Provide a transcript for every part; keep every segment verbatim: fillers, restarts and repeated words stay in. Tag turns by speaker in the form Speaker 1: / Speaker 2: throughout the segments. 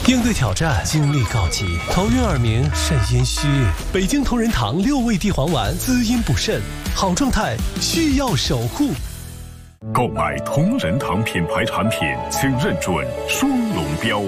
Speaker 1: 应对挑战，精力告急，头晕耳鸣，肾阴虚。北京同仁堂六味地黄丸，滋阴补肾，好状态需要守护。
Speaker 2: 购买同仁堂品牌产品，请认准双龙标。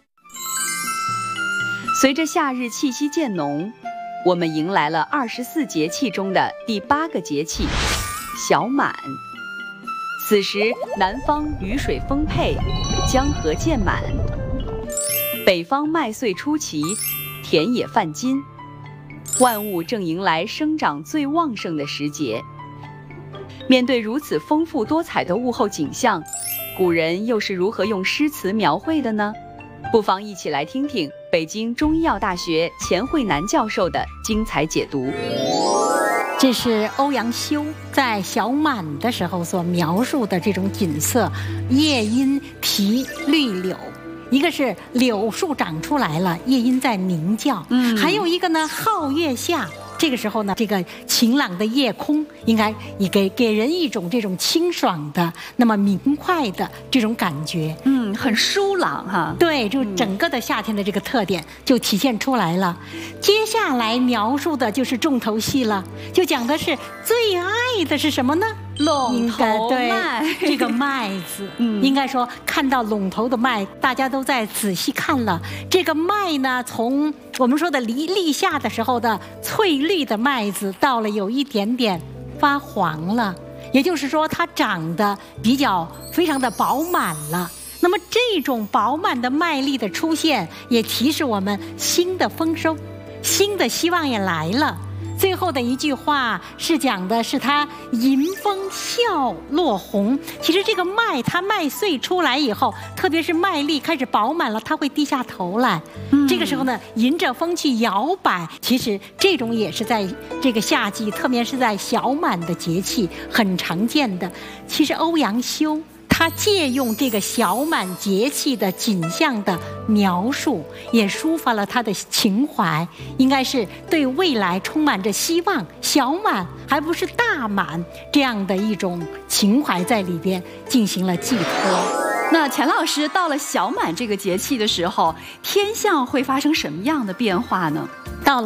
Speaker 3: 随着夏日气息渐浓，我们迎来了二十四节气中的第八个节气小满。此时南方雨水丰沛，江河渐满，北方麦穗出齐，田野泛金，万物正迎来生长最旺盛的时节。面对如此丰富多彩的物候景象，古人又是如何用诗词描绘的呢？不妨一起来听听北京中医药大学钱慧楠教授的精彩解读。
Speaker 4: 这是欧阳修在小满的时候所描述的这种景色，夜阴啼绿柳，一个是柳树长出来了，夜莺在鸣叫，嗯，还有一个呢，皓月下。这个时候呢，这个晴朗的夜空应该也给给人一种这种清爽的、那么明快的这种感觉，
Speaker 3: 嗯，很舒朗哈。
Speaker 4: 对，就整个的夏天的这个特点就体现出来了。接下来描述的就是重头戏了，就讲的是最爱的是什么呢？
Speaker 3: 垄头麦，
Speaker 4: 这个麦子，嗯，应该说看到垄头的麦，大家都在仔细看了。这个麦呢，从我们说的立立夏的时候的翠绿的麦子，到了有一点点发黄了，也就是说它长得比较非常的饱满了。那么这种饱满的麦粒的出现，也提示我们新的丰收，新的希望也来了。最后的一句话是讲的是它迎风笑落红。其实这个麦它麦穗出来以后，特别是麦粒开始饱满了，它会低下头来，嗯，这个时候呢迎着风去摇摆。其实这种也是在这个夏季，特别是在小满的节气很常见的。其实欧阳修他借用这个小满节气的景象的描述，也抒发了他的情怀，应该是对未来充满着希望。小满还不是大满，这样的一种情怀在里边进行了寄托。
Speaker 3: 那钱老师，到了小满这个节气的时候，天象会发生什么样的变化呢？
Speaker 4: 到了